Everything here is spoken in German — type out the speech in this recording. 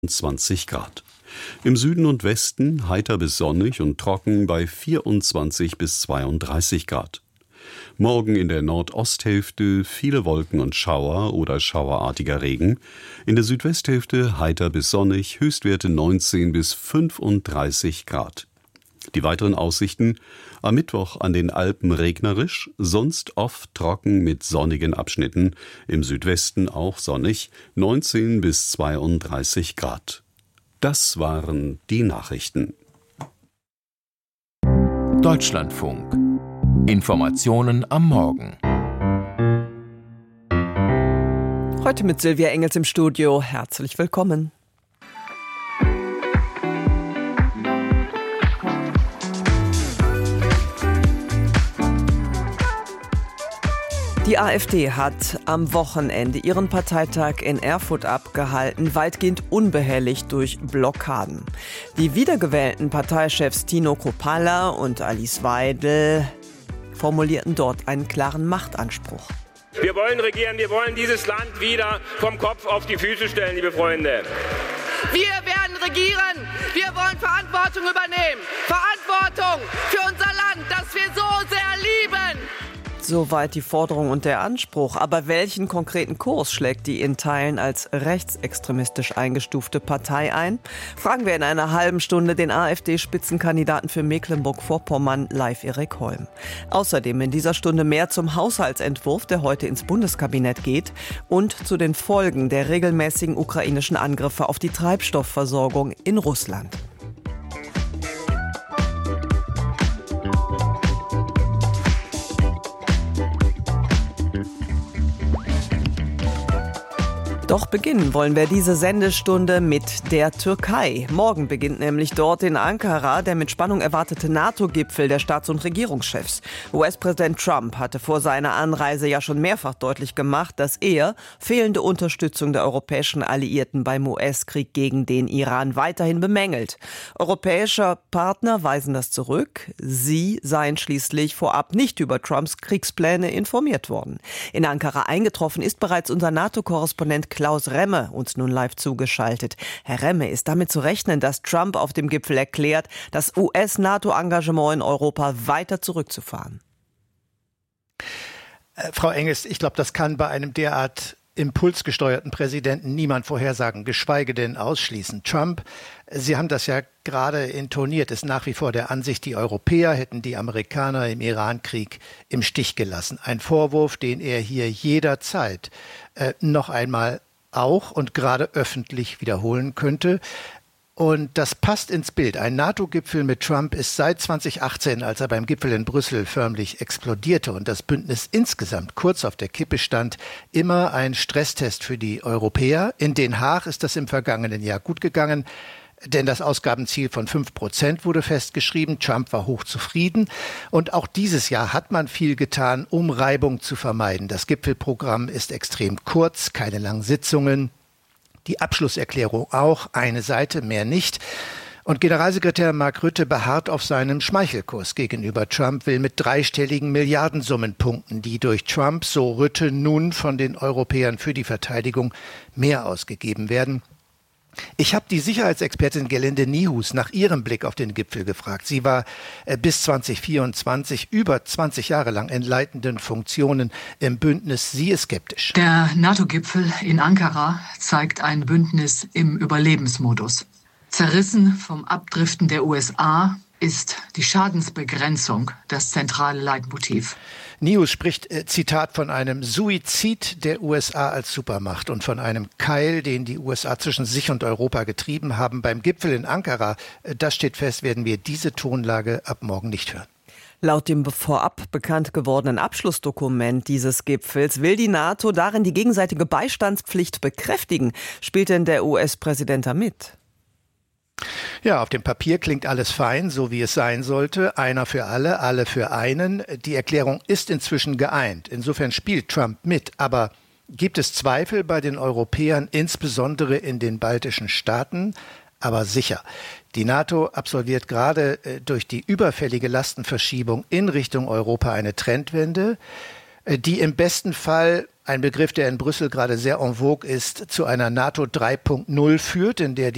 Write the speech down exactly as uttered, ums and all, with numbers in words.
einundzwanzig Grad. Im Süden und Westen heiter bis sonnig und trocken bei vierundzwanzig bis zweiunddreißig Grad. Morgen in der Nordosthälfte viele Wolken und Schauer oder schauerartiger Regen. In der Südwesthälfte heiter bis sonnig, Höchstwerte neunzehn bis fünfunddreißig Grad. Die weiteren Aussichten: am Mittwoch an den Alpen regnerisch, sonst oft trocken mit sonnigen Abschnitten, im Südwesten auch sonnig, neunzehn bis zweiunddreißig Grad. Das waren die Nachrichten. Deutschlandfunk. Informationen am Morgen. Heute mit Silvia Engels im Studio. Herzlich willkommen. Die AfD hat am Wochenende ihren Parteitag in Erfurt abgehalten, weitgehend unbehelligt durch Blockaden. Die wiedergewählten Parteichefs Tino Kruppalla und Alice Weidel formulierten dort einen klaren Machtanspruch. Wir wollen regieren, wir wollen dieses Land wieder vom Kopf auf die Füße stellen, liebe Freunde. Wir werden regieren, wir wollen Verantwortung übernehmen. Verantwortung für unser Land, das wir so sehr lieben. Soweit die Forderung und der Anspruch. Aber welchen konkreten Kurs schlägt die in Teilen als rechtsextremistisch eingestufte Partei ein? Fragen wir in einer halben Stunde den AfD-Spitzenkandidaten für Mecklenburg-Vorpommern, Leif Erik Holm. Außerdem in dieser Stunde mehr zum Haushaltsentwurf, der heute ins Bundeskabinett geht, und zu den Folgen der regelmäßigen ukrainischen Angriffe auf die Treibstoffversorgung in Russland. Doch beginnen wollen wir diese Sendestunde mit der Türkei. Morgen beginnt nämlich dort in Ankara der mit Spannung erwartete NATO-Gipfel der Staats- und Regierungschefs. U S-Präsident Trump hatte vor seiner Anreise ja schon mehrfach deutlich gemacht, dass er fehlende Unterstützung der europäischen Alliierten beim U S-Krieg gegen den Iran weiterhin bemängelt. Europäische Partner weisen das zurück. Sie seien schließlich vorab nicht über Trumps Kriegspläne informiert worden. In Ankara eingetroffen ist bereits unser NATO-Korrespondent Klaus Remme, uns nun live zugeschaltet. Herr Remme, ist damit zu rechnen, dass Trump auf dem Gipfel erklärt, das U S-NATO-Engagement in Europa weiter zurückzufahren? Äh, Frau Engels, ich glaube, das kann bei einem derart impulsgesteuerten Präsidenten niemand vorhersagen, geschweige denn ausschließen. Trump, Sie haben das ja gerade intoniert, ist nach wie vor der Ansicht, die Europäer hätten die Amerikaner im Iran-Krieg im Stich gelassen. Ein Vorwurf, den er hier jederzeit äh, noch einmal auch und gerade öffentlich wiederholen könnte. Und das passt ins Bild. Ein NATO-Gipfel mit Trump ist seit zweitausendachtzehn, als er beim Gipfel in Brüssel förmlich explodierte und das Bündnis insgesamt kurz auf der Kippe stand, immer ein Stresstest für die Europäer. In Den Haag ist das im vergangenen Jahr gut gegangen, denn das Ausgabenziel von fünf Prozent wurde festgeschrieben. Trump war hochzufrieden. Und auch dieses Jahr hat man viel getan, um Reibung zu vermeiden. Das Gipfelprogramm ist extrem kurz, keine langen Sitzungen. Die Abschlusserklärung auch, eine Seite, mehr nicht. Und Generalsekretär Mark Rutte beharrt auf seinem Schmeichelkurs gegenüber Trump, will mit dreistelligen Milliardensummen punkten, die durch Trump, so Rutte, nun von den Europäern für die Verteidigung mehr ausgegeben werden. Ich habe die Sicherheitsexpertin Gerlinde Niehus nach ihrem Blick auf den Gipfel gefragt. Sie war äh, bis zweitausendvierundzwanzig über zwanzig Jahre lang in leitenden Funktionen im Bündnis. Sie ist skeptisch. Der NATO-Gipfel in Ankara zeigt ein Bündnis im Überlebensmodus. Zerrissen vom Abdriften der U S A ist die Schadensbegrenzung das zentrale Leitmotiv. Niehus spricht, äh, Zitat, von einem Suizid der U S A als Supermacht und von einem Keil, den die U S A zwischen sich und Europa getrieben haben. Beim Gipfel in Ankara, äh, das steht fest, werden wir diese Tonlage ab morgen nicht hören. Laut dem vorab bekannt gewordenen Abschlussdokument dieses Gipfels will die NATO darin die gegenseitige Beistandspflicht bekräftigen. Spielt denn der U S-Präsident da mit? Ja, auf dem Papier klingt alles fein, so wie es sein sollte. Einer für alle, alle für einen. Die Erklärung ist inzwischen geeint. Insofern spielt Trump mit. Aber gibt es Zweifel bei den Europäern, insbesondere in den baltischen Staaten? Aber sicher. Die NATO absolviert gerade durch die überfällige Lastenverschiebung in Richtung Europa eine Trendwende, die im besten Fall, ein Begriff, der in Brüssel gerade sehr en vogue ist, zu einer NATO drei Punkt null führt, in der